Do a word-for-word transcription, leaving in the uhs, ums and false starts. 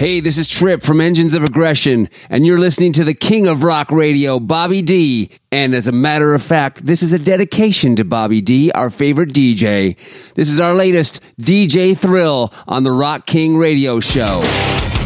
Hey, this is Trip from Engines of Aggression, and you're listening to the King of Rock Radio, Bobby D. And as a matter of fact, this is a dedication to Bobby D, our favorite D J. This is our latest D J Thrill on the Rock King Radio Show.